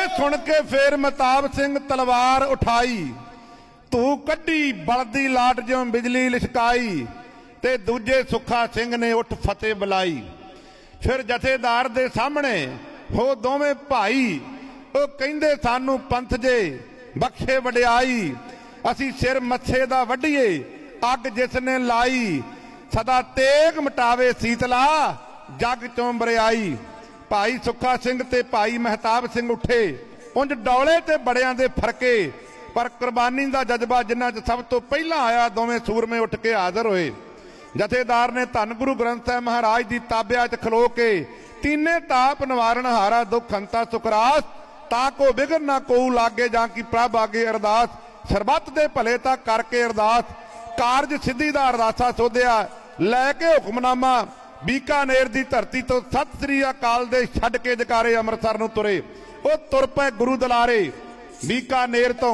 सुन के फिर महताब सिंह तलवार उठाई, तू कड्डी बलदी लाट ज्यों बिजली लिशकाई, ते दूजे सुखा सिंह ने उठ फतेह बुलाई। फिर जथेदार दे सामने हो दोवें भाई, ओ कहिंदे सानू पंथ जे बख्शे वडियाई, असी सिर मत्थे दा वड्डीए अग जिसने लाई, सदा तेग मटावे सीतला जग चों बरियाई। भाई सुखा सिंह ते भाई महताब सिंह उठे, उंज डौले ते बड़ियां दे फरके, पर कुर्बानी का जज्बा जिन्हां च सब तो पहला आया, दोवें सूरमे उठ के हाजिर होए। जथेदार ने धन गुरु ग्रंथ साहिब महाराज की ताबिया च खलो के, तीने ताप निवारण हारा दुख अंता सुखरास, ताको बिगड़ ना कोऊ लागे जां की प्रभ आगे अरदास, सरबत दे भले तक करके अरदास, कारज सिद्धि दा अरदासा सोधिया, लैके हुक्मनामा बीकानेर दी धरती तो सत श्री अकाल दे छड्ड के जकारे अमृतसर नूं तुरे। वो तुर पे गुरु दलारे बीकानेर तो,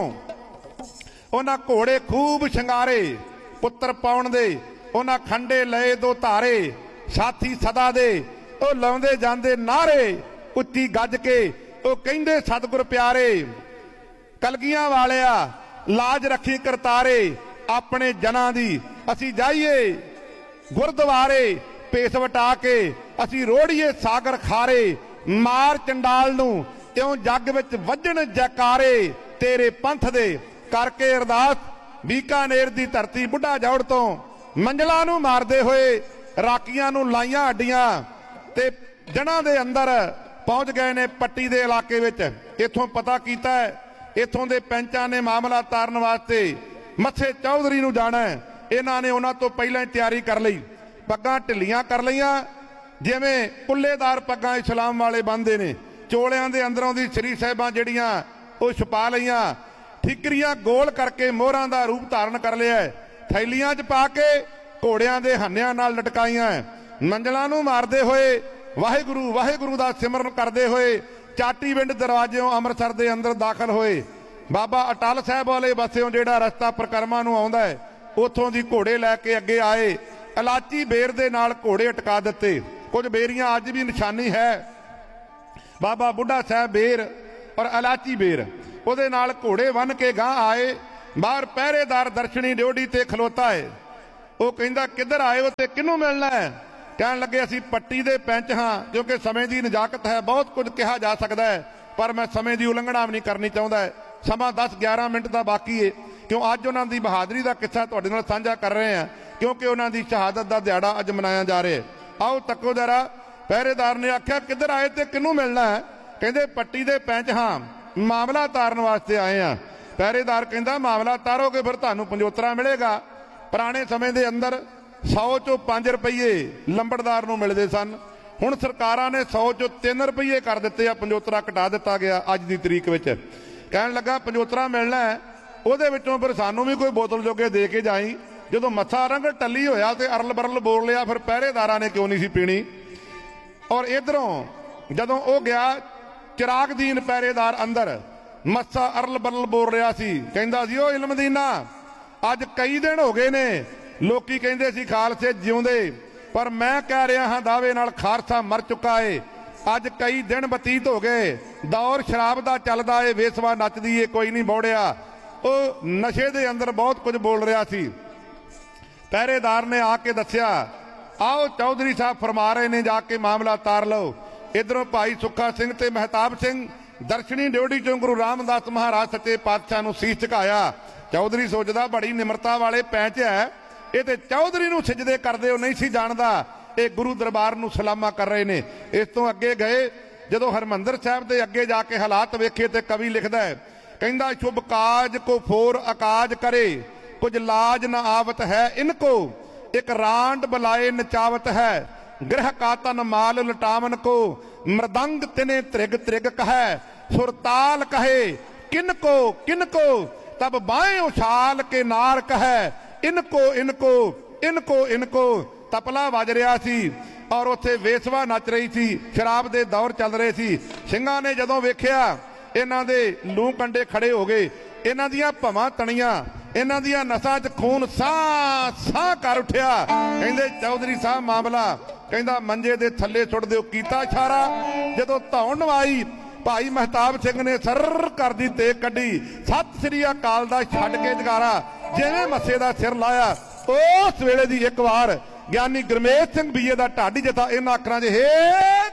उन्हां घोड़े खूब शंगारे, पुत्र पाउण दे उन्हां खंडे लए दो धारे, साथी सदा दे ओ लाउंदे जांदे नारे, उच्ची गज के ओ कहिंदे सतगुर प्यारे, कलगियां वालिया लाज रखी करतारे, अपने जना दी असी जाइए गुरद्वारे, पेस वटा के असी रोड़िए सागर खारे, मार चंडाल नूं त्यों जग विच वजण जयकारे, तेरे पंथ दे करके अरदास, बीकानेर दी धरती बुढ़ा जौड़ तो मंजला नूं मारदे होए, राकियां नूं लाइयां हड्डियां ते जणा दे अंदर पहुंच गए ने पट्टी दे इलाके विच। इथों पता कीता है, इथों दे पैंचां ने मामला तारन वास्ते मत्थे चौधरी नूं जाना है, इन्हां ने उन्हां तो पहलां ही तैयारी कर लई, पग्गां ढिल्लियां कर लईआं, जिवें कुल्लेदार पग्गां इस्लाम वाले बंदे ने, चोलियां दे अंदरों दी श्री साहिबां जिहड़ियां ओह छुपा लईआं, ठिकरियां गोल करके मोहरां दा रूप धारण कर लिया, थैलियां च पा के घोड़ियां दे हन्नियां नाल लटकाईआं, मंजलां नूं मारदे होए वाहिगुरू दा सिमरन करदे होए चाटीविंड दरवाजियों अमृतसर दे अंदर दाखल होए। बाबा अटल साहिब वाले पासियों जिहड़ा रस्ता परिक्रमा नूं आउंदा है, उत्थों दी घोड़े लैके अगे आए, इलाची बेर दे नाल घोड़े अटका दिते। कुछ बेरियां अज भी निशानी है, बाबा बुढ़ा साहब बेर और इलाची बेर, उहदे नाल घोड़े बन के गांह आए। बाहर पहरेदार दर्शनी ड्योढ़ी ते खलोता है, वो कहंदा किधर आए हो ते किहनूं मिलना है? कहण लगे असीं पट्टी दे पैंच हाँ, क्योंकि समय की नजाकत है, बहुत कुछ कहा जा सकता है, पर मैं समय की उलंघना भी नहीं करनी चाहता है। समा 10-11 मिनट का बाकी है, क्यों अज उन्हां दी बहादरी का किस्सा तुहाडे नाल साझा कर रहे हैं, क्योंकि उन्हां दी शहादत का दिहाड़ा अज मनाया जा रहा है। आओ तको जरा। पहरेदार ने आख्या किधर आए ते किनू मिलना है? कहंदे पट्टी दे पैंच हाँ, मामला तारन वास्ते आए हैं। पहरेदार कहंदा मामला तारोगे फिर तुहानूं पंजोतरा मिलेगा। पुराने समय के अंदर 100 चों 5 रुपये लंबड़दार नूं मिलदे सन, हुण सरकारां ने 100 चों 3 रुपये कर दिते आ, पंजोतरा घटा दिता गया अज की तरीक विच। कहण लगा पंजोतरा मिलना है, उहदे विचों फिर सानूं भी कोई बोतल जोगे दे के जाई। जदों मत्था रंग टली होया तो अरल बरल बोल लिया, फिर पहरेदारां ने क्यों नहीं सी पीनी। और इधरों जदों वो गया चिरागदीन पहरेदार अंदर मस्सा अरल बरल बोल रहा सी, कहंदा सी ओ इल्मदीना अज कई दिन हो गए ने लोकी कहंदे सी खालसे जिउंदे, पर मैं कह रहा हाँ दावे नाल खालसा मर चुका है। अज कई दिन बतीत हो गए, दौर शराब का चलदा है, वेसवा नचदी है, कोई नहीं बौड़िया। वो नशे दे अंदर बहुत कुछ बोल रहा सी। पहरेदार ने आके दस्या, आओ चौधरी साहब फरमा रहे ने, जाके मामला तार लो। इधरों भाई सुखा सिंह ते महताब सिंह दर्शनी ड्योढ़ी चों गुरु रामदास महाराज सच्चे पातशाह नूं सीस झुकाया। चौधरी सोचदा बड़ी निमरता वाले पैंच है, ये तो चौधरी नूं सिजदे करदे हो नहीं सी जानदा, ये गुरु दरबार नूं सलामा कर रहे ने। इस तो अगे गए, जदों हरमंदर साहिब दे अगे जाके हालात वेखे ते कवि लिखदा है, कहंदा शुभ काज को फोर अकाज करे, कुछ लाज न आवत है इनको, एक रांड बुलाए नचावत है, गृह का तन माल लटावन को, मृदंग तिने त्रिग त्रिग कहे, सुरताल कहे किनको किनको, तब बाएं उछाल के नार कहे, इनको इनको इनको इनको। तपला वज रहा सी और उत्थे वेसवा नच रही थी, शराब दे दौर चल रहे सी। ਸਿੰਘਾਂ ने जदों वेख्या इन्हां दे लूह कंडे खड़े हो गए, इन्हां दियां भवां तणियां, इन्हां दियां नसां च खून साह साह कर उठिया। कहंदे चौधरी साहब मामला, कहंदा मंजे दे थल्ले सुट दिओ। कीता इशारा, जदों धौण नवाई ਭਾਈ ਮਹਿਤਾਬ ਸਿੰਘ ਨੇ ਸਰਰ ਕਰਦੀ ਤੇਗ ਕੱਢੀ, ਸਤਿ ਸ੍ਰੀ ਅਕਾਲ ਦਾ ਛੱਡ ਕੇ ਜਗਾਰਾ, ਜਿਵੇਂ ਮੱਸੇ ਦਾ ਸਿਰ ਲਾਇਆ ਉਸ ਵੇਲੇ ਦੀ ਇੱਕ ਵਾਰ ਗਿਆਨੀ ਗੁਰਮੇਜ ਸਿੰਘ ਬੀਏ ਦਾ ਢਾਡੀ ਜਥਾ ਇਹਨਾਂ ਅੱਖਰਾਂ 'ਚ ਹੇ